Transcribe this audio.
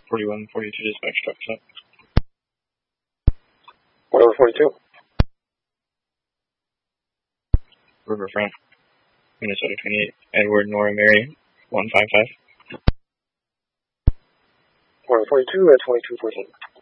4142 dispatch, truck stop. 4142. Riverfront, Minnesota 28, Edward Nora Mary 155. 4142 at 2214.